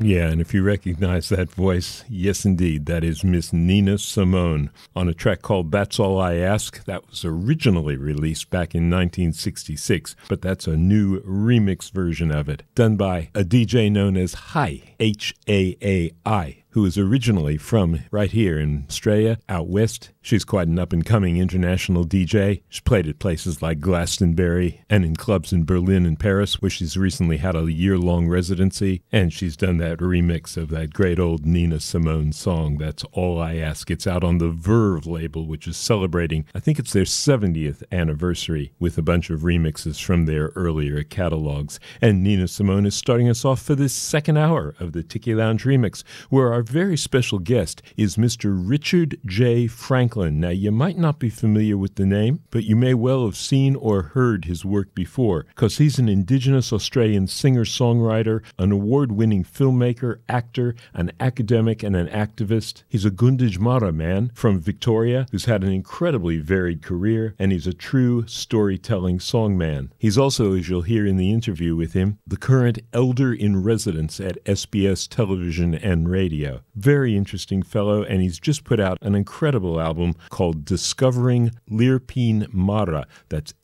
Yeah, and if you recognize that voice, yes, indeed, that is Miss Nina Simone on a track called That's All I Ask. That was originally released back in 1966, but that's a new remix version of it, done by a DJ known as Haai, Haai, who is originally from right here in Australia, out west. She's quite an up-and-coming international DJ. She's played at places like Glastonbury and in clubs in Berlin and Paris, where she's recently had a year-long residency, and she's done that remix of that great old Nina Simone song, That's All I Ask. It's out on the Verve label, which is celebrating, I think it's their 70th anniversary, with a bunch of remixes from their earlier catalogs. And Nina Simone is starting us off for this second hour of the Tiki Lounge Remix, where our very special guest is Mr. Richard J. Franklin. Now, you might not be familiar with the name, but you may well have seen or heard his work before, because he's an Indigenous Australian singer-songwriter, an award-winning filmmaker, actor, an academic, and an activist. He's a Gunditj Mara man from Victoria who's had an incredibly varied career, and he's a true storytelling songman. He's also, as you'll hear in the interview with him, the current elder-in-residence at SBS Television and Radio. Very interesting fellow, and he's just put out an incredible album called Discovering Lirpeen Mara. That's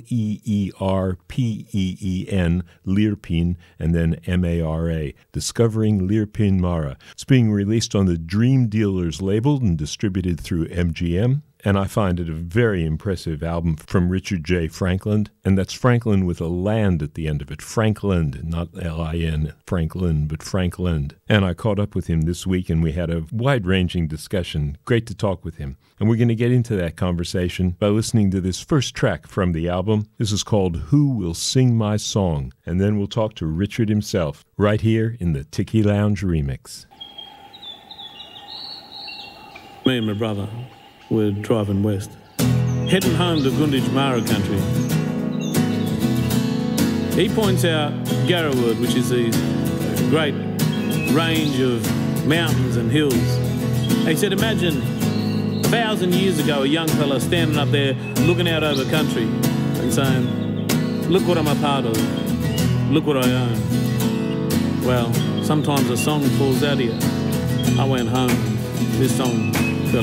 Leerpeen, Lirpeen, and then Mara. Discovering Lirpeen Mara. It's being released on the Dream Dealers label and distributed through MGM. And I find it a very impressive album from Richard J. Franklin, and that's Franklin with a land at the end of it. Franklin, not L-I-N, Franklin, but Franklin. And I caught up with him this week, and we had a wide-ranging discussion. Great to talk with him. And we're going to get into that conversation by listening to this first track from the album. This is called Who Will Sing My Song? And then we'll talk to Richard himself, right here in the Tiki Lounge Remix. Me and my brother, we're driving west, heading home to Gunditj Mara country. He points out Garrawood, which is a great range of mountains and hills. He said, imagine 1,000 years ago a young fella standing up there looking out over country and saying, look what I'm a part of, look what I own. Well, sometimes a song falls out of you. I went home, this song